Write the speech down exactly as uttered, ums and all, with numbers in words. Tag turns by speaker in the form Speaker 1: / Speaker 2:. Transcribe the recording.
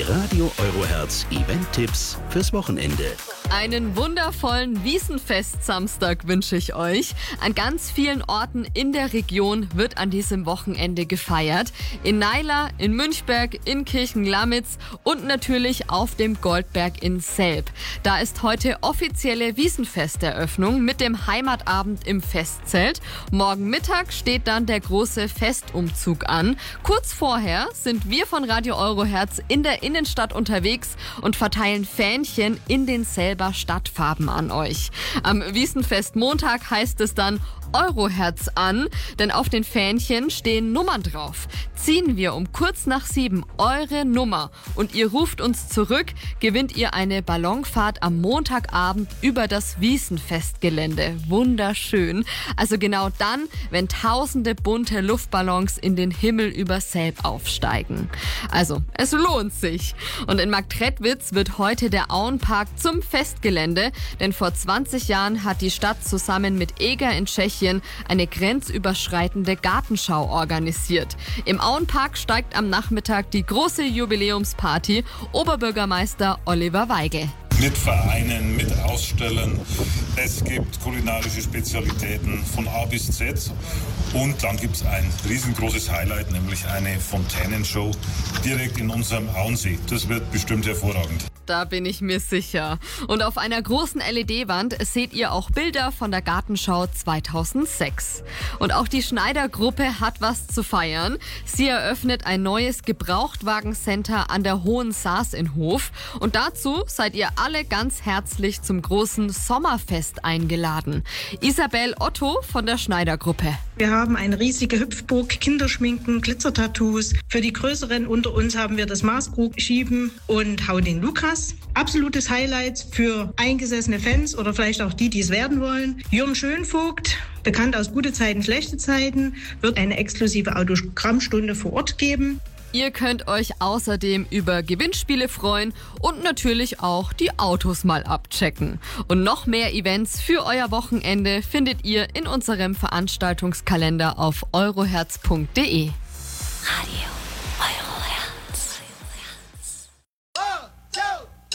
Speaker 1: Die Radio Eurohertz Event-Tipps fürs Wochenende.
Speaker 2: Einen wundervollen Wiesenfest-Samstag wünsche ich euch. An ganz vielen Orten in der Region wird an diesem Wochenende gefeiert. In Naila, in Münchberg, in Kirchenglamitz und natürlich auf dem Goldberg in Selb. Da ist heute offizielle Wiesenfesteröffnung mit dem Heimatabend im Festzelt. Morgen Mittag steht dann der große Festumzug an. Kurz vorher sind wir von Radio Eurohertz in der Innenstadt unterwegs und verteilen Fähnchen in den Selber Stadtfarben an euch. Am Wiesenfest Montag heißt es dann Eurohertz an, denn auf den Fähnchen stehen Nummern drauf. Ziehen wir um kurz nach sieben eure Nummer und ihr ruft uns zurück, gewinnt ihr eine Ballonfahrt am Montagabend über das Wiesenfestgelände. Wunderschön. Also genau dann, wenn tausende bunte Luftballons in den Himmel über Selb aufsteigen. Also, es lohnt sich. Und in Marktredwitz wird heute der Auenpark zum Festgelände, denn vor zwanzig Jahren hat die Stadt zusammen mit Eger in Tschechien eine grenzüberschreitende Gartenschau organisiert. Im Auenpark steigt am Nachmittag die große Jubiläumsparty. Oberbürgermeister Oliver Weigel.
Speaker 3: Mit Vereinen, mit Ausstellern. Es gibt kulinarische Spezialitäten von A bis Z. Und dann gibt es ein riesengroßes Highlight, nämlich eine Fontänenshow direkt in unserem Auensee. Das wird bestimmt hervorragend.
Speaker 2: Da bin ich mir sicher. Und auf einer großen L E D-Wand seht ihr auch Bilder von der Gartenschau zweitausendsechs. Und auch die Schneider-Gruppe hat was zu feiern. Sie eröffnet ein neues Gebrauchtwagencenter an der Hohen Saas in Hof. Und dazu seid ihr alle ganz herzlich zum großen Sommerfest eingeladen. Isabel Otto von der Schneider-Gruppe.
Speaker 4: Wir haben eine riesige Hüpfburg, Kinderschminken, Glitzertattoos. Für die Größeren unter uns haben wir das Maßkrug-Schieben und Hau den Lukas. Absolutes Highlight für eingesessene Fans oder vielleicht auch die, die es werden wollen. Jürgen Schönvogt, bekannt aus Gute Zeiten, Schlechte Zeiten, wird eine exklusive Autogrammstunde vor Ort geben.
Speaker 2: Ihr könnt euch außerdem über Gewinnspiele freuen und natürlich auch die Autos mal abchecken. Und noch mehr Events für euer Wochenende findet ihr in unserem Veranstaltungskalender auf eurohertz punkt de.
Speaker 1: Radio